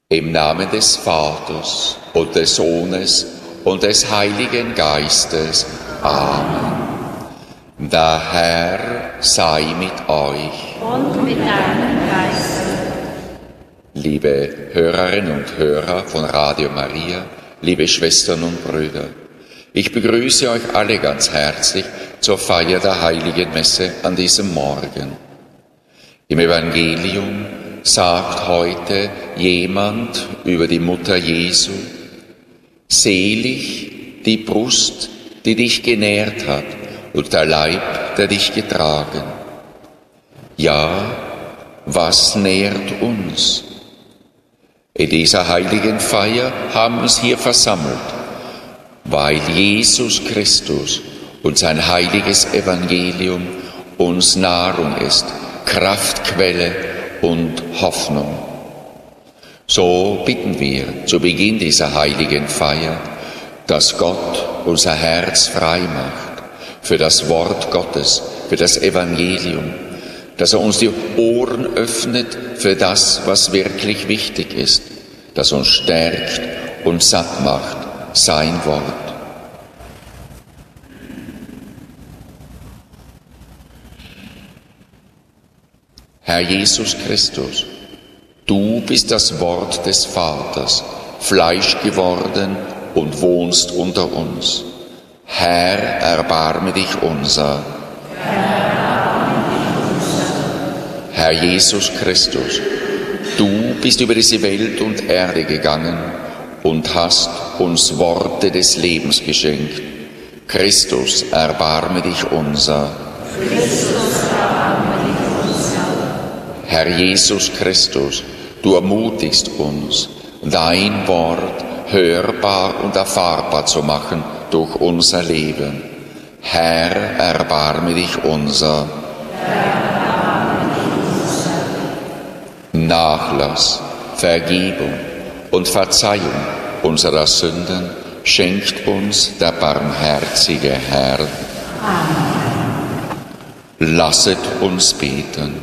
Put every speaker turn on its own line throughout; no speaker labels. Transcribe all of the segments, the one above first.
Im Namen des Vaters und des Sohnes und des Heiligen Geistes. Amen. Der Herr sei mit euch.
Und mit deinem Geiste.
Liebe Hörerinnen und Hörer von Radio Maria, liebe Schwestern und Brüder, ich begrüße euch alle ganz herzlich zur Feier der Heiligen Messe an diesem Morgen. Im Evangelium sagt heute jemand über die Mutter Jesu: Selig die Brust, die dich genährt hat, und der Leib, der dich getragen. Ja, was nährt uns? In dieser heiligen Feier haben wir uns hier versammelt, weil Jesus Christus und sein heiliges Evangelium uns Nahrung ist, Kraftquelle und Hoffnung. So bitten wir zu Beginn dieser heiligen Feier, dass Gott unser Herz frei macht für das Wort Gottes, für das Evangelium, dass er uns die Ohren öffnet für das, was wirklich wichtig ist, das uns stärkt und satt macht, sein Wort. Herr Jesus Christus, du bist das Wort des Vaters, Fleisch geworden und wohnst unter uns. Herr, erbarme dich unser. Herr Jesus Christus, du bist über diese Welt und Erde gegangen und hast uns Worte des Lebens geschenkt. Christus, erbarme dich unser. Herr Jesus Christus, du ermutigst uns, dein Wort hörbar und erfahrbar zu machen durch unser Leben. Herr, erbarme dich unser. Nachlass, Vergebung und Verzeihung unserer Sünden schenkt uns der barmherzige Herr. Amen. Lasset uns beten.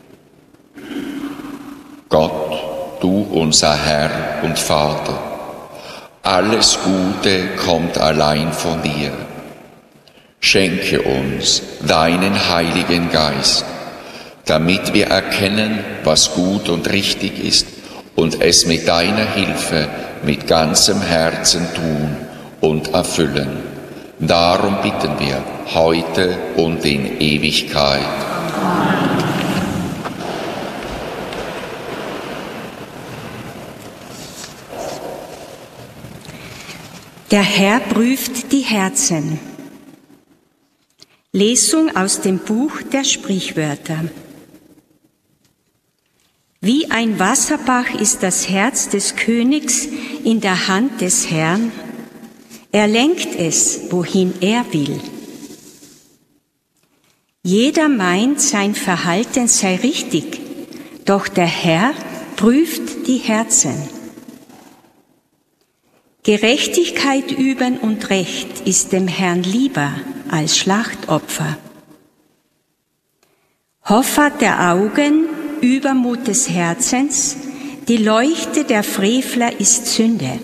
Gott, du unser Herr und Vater, alles Gute kommt allein von dir. Schenke uns deinen Heiligen Geist, damit wir erkennen, was gut und richtig ist und es mit deiner Hilfe mit ganzem Herzen tun und erfüllen. Darum bitten wir heute und in Ewigkeit. Amen.
Der Herr prüft die Herzen. Lesung aus dem Buch der Sprichwörter. Wie ein Wasserbach ist das Herz des Königs in der Hand des Herrn. Er lenkt es, wohin er will. Jeder meint, sein Verhalten sei richtig, doch der Herr prüft die Herzen. Gerechtigkeit üben und Recht ist dem Herrn lieber als Schlachtopfer. Hoffart der Augen, Übermut des Herzens, die Leuchte der Frevler ist Sünde.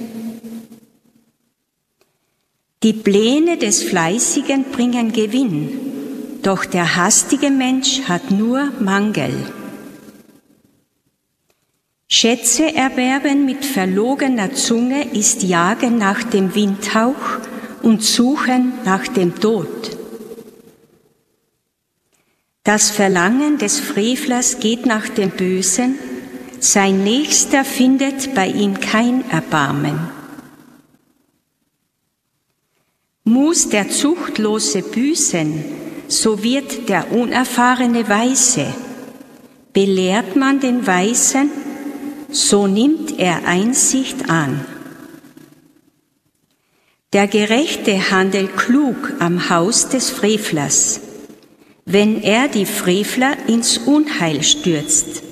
Die Pläne des Fleißigen bringen Gewinn, doch der hastige Mensch hat nur Mangel. Schätze erwerben mit verlogener Zunge ist Jagen nach dem Windhauch und Suchen nach dem Tod. Das Verlangen des Frevlers geht nach dem Bösen, sein Nächster findet bei ihm kein Erbarmen. Muss der Zuchtlose büßen, so wird der Unerfahrene weise. Belehrt man den Weisen, so nimmt er Einsicht an. Der Gerechte handelt klug am Haus des Frevlers, wenn er die Frevler ins Unheil stürzt.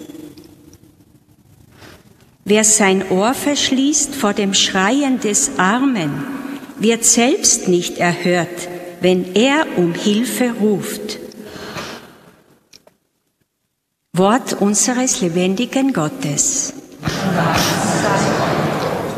Wer sein Ohr verschließt vor dem Schreien des Armen, wird selbst nicht erhört, wenn er um Hilfe ruft. Wort unseres lebendigen Gottes.